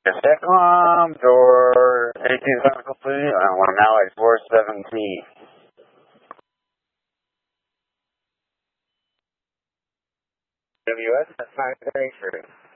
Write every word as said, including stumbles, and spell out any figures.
Decom, door eighteen seven complete. I'm now at four seventeen. W S, that's nine thirty-three.